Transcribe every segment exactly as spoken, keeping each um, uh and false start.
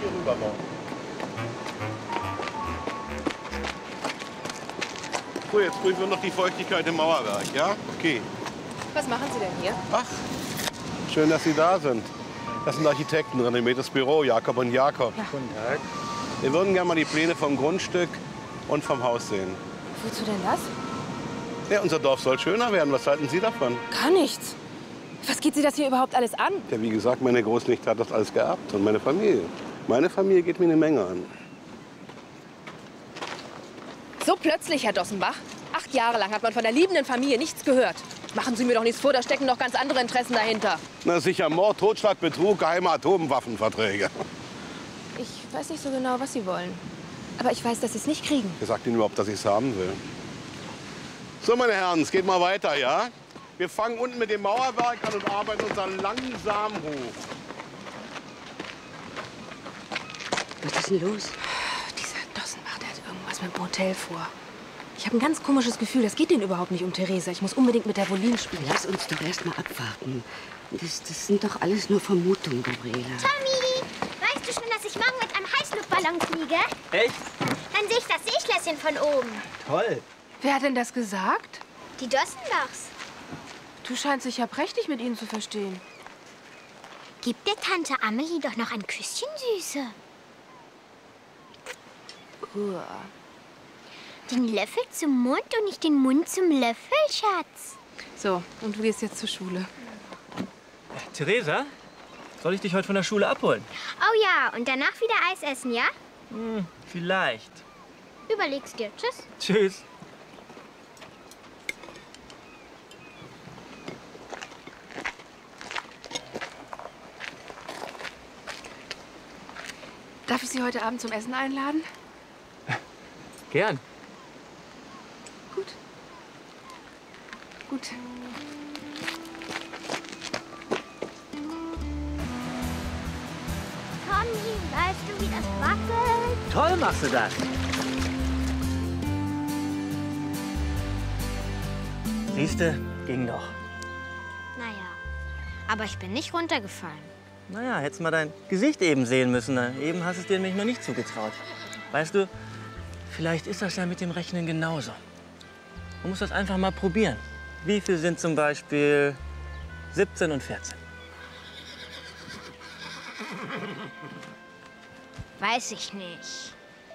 hier rüber bauen. So, jetzt prüfen wir noch die Feuchtigkeit im Mauerwerk, ja? Okay. Was machen Sie denn hier? Ach, schön, dass Sie da sind. Das sind Architekten, René Meters Büro, Jakob und Jakob. Ja. Guten Tag. Wir würden gerne mal die Pläne vom Grundstück und vom Haus sehen. Wozu denn das? Ja, unser Dorf soll schöner werden. Was halten Sie davon? Gar nichts. Was geht Sie das hier überhaupt alles an? Ja, wie gesagt, meine Großnichte hat das alles geerbt und meine Familie. Meine Familie geht mir eine Menge an. So plötzlich, Herr Dossenbach. Acht Jahre lang hat man von der liebenden Familie nichts gehört. Machen Sie mir doch nichts vor, da stecken noch ganz andere Interessen dahinter. Na sicher, Mord, Totschlag, Betrug, geheime Atomwaffenverträge. Ich weiß nicht so genau, was Sie wollen. Aber ich weiß, dass Sie es nicht kriegen. Wer sagt Ihnen überhaupt, dass ich es haben will? So, meine Herren, es geht mal weiter, ja? Wir fangen unten mit dem Mauerwerk an und arbeiten uns dann langsam hoch. Was ist denn los? Dieser Dossenbach, der hat irgendwas mit dem Hotel vor. Ich habe ein ganz komisches Gefühl, das geht denen überhaupt nicht um Theresa. Ich muss unbedingt mit der Volin spielen. Lass uns doch erst mal abwarten. Das, das sind doch alles nur Vermutungen, Gabriela. Tommy, weißt du schon, dass ich morgen mit einem Heißluftballon fliege? Echt? Dann sehe ich das Seeschlösschen von oben. Toll. Wer hat denn das gesagt? Die Dossenbachs. Du scheinst dich ja prächtig mit ihnen zu verstehen. Gib der Tante Amelie doch noch ein Küsschen, Süße. Uah. Den Löffel zum Mund und nicht den Mund zum Löffel, Schatz. So, und du gehst jetzt zur Schule. Äh, Theresa, soll ich dich heute von der Schule abholen? Oh ja, und danach wieder Eis essen, ja? Hm, vielleicht. Überleg's dir. Tschüss. Tschüss. Darf ich Sie heute Abend zum Essen einladen? Gern. Gut. Gut. Tommy, weißt du, wie das wackelt? Toll machst du das. Siehste, ging doch. Naja, aber ich bin nicht runtergefallen. Naja, hättest mal dein Gesicht eben sehen müssen. Na, eben hast du es dir nämlich noch nicht zugetraut. Weißt du, vielleicht ist das ja mit dem Rechnen genauso. Man muss das einfach mal probieren. Wie viel sind zum Beispiel siebzehn und vierzehn? Weiß ich nicht.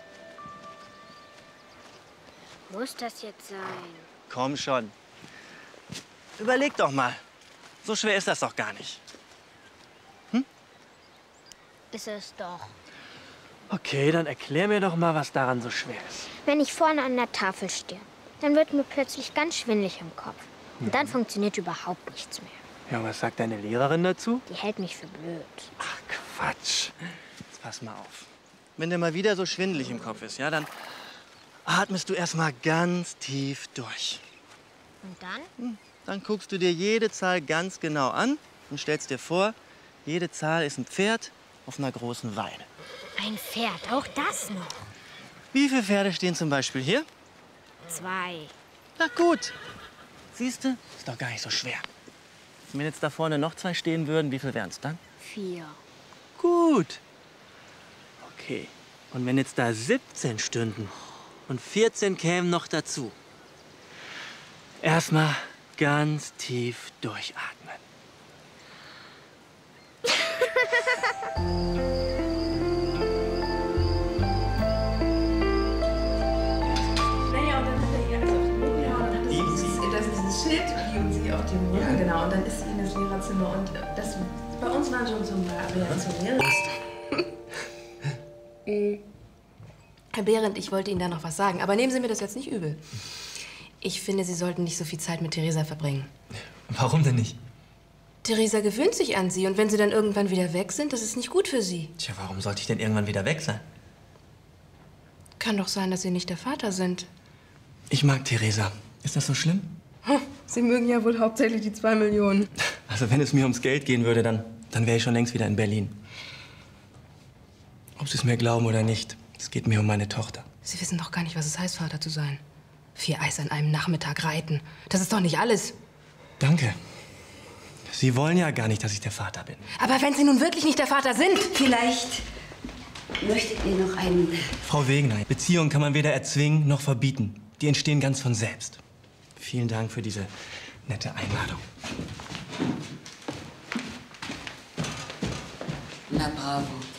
Muss das jetzt sein? Komm schon. Überleg doch mal. So schwer ist das doch gar nicht. Hm? Ist es doch. Okay, dann erklär mir doch mal, was daran so schwer ist. Wenn ich vorne an der Tafel stehe, dann wird mir plötzlich ganz schwindelig im Kopf. Und dann funktioniert überhaupt nichts mehr. Ja, was sagt deine Lehrerin dazu? Die hält mich für blöd. Ach, Quatsch. Jetzt pass mal auf. Wenn dir mal wieder so schwindelig im Kopf ist, ja, dann atmest du erst mal ganz tief durch. Und dann? Hm, dann guckst du dir jede Zahl ganz genau an und stellst dir vor, jede Zahl ist ein Pferd auf einer großen Weide. Ein Pferd, auch das noch. Wie viele Pferde stehen zum Beispiel hier? Zwei. Na gut. Siehst du? Ist doch gar nicht so schwer. Wenn jetzt da vorne noch zwei stehen würden, wie viel wären es dann? Vier. Gut. Okay. Und wenn jetzt da siebzehn stünden und vierzehn kämen noch dazu. Erstmal ganz tief durchatmen. Naja, und dann hat er ihr also auf den Mund gehauen und hat das, dieses, das ist dieses Schild, die und sie auf dem Rücken, genau. Und dann ist sie in das Lehrerzimmer und das, bei uns waren schon so ein paar Reaktionen. Herr Behrendt, ich wollte Ihnen da noch was sagen, aber nehmen Sie mir das jetzt nicht übel. Ich finde, Sie sollten nicht so viel Zeit mit Theresa verbringen. Warum denn nicht? Theresa gewöhnt sich an Sie und wenn Sie dann irgendwann wieder weg sind, das ist nicht gut für Sie. Tja, warum sollte ich denn irgendwann wieder weg sein? Kann doch sein, dass Sie nicht der Vater sind. Ich mag Theresa. Ist das so schlimm? Hm, Sie mögen ja wohl hauptsächlich die zwei Millionen. Also wenn es mir ums Geld gehen würde, dann, dann wäre ich schon längst wieder in Berlin. Ob Sie es mir glauben oder nicht, es geht mir um meine Tochter. Sie wissen doch gar nicht, was es heißt, Vater zu sein. Vier Eis an einem Nachmittag reiten. Das ist doch nicht alles. Danke. Sie wollen ja gar nicht, dass ich der Vater bin. Aber wenn Sie nun wirklich nicht der Vater sind... Vielleicht Möchtet ihr noch einen... Frau Wegener, Beziehungen kann man weder erzwingen noch verbieten. Die entstehen ganz von selbst. Vielen Dank für diese nette Einladung. Na bravo.